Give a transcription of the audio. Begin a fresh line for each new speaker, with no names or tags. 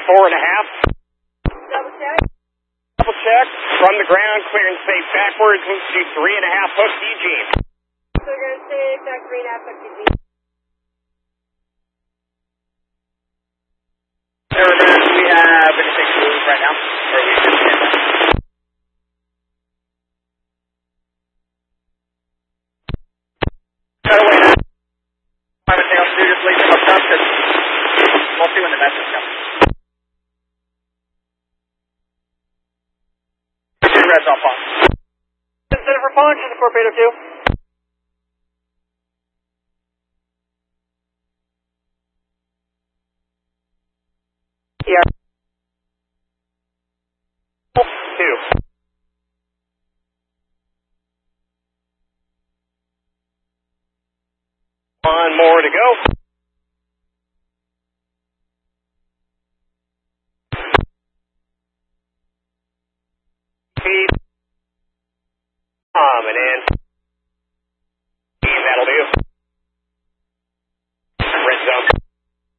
4.5.
Double check.
Double check. From the ground, clear and safe backwards. We'll see 3.5 hook Eugene.
So we're going to say back 3.5 hook Eugene.
Airman, do we have anything to move right now? Or are we just stand by? Got away now. Anything else to do, just leave them hooked up, because we'll see when the message comes. Red's off on.
Center for Punch in the 482.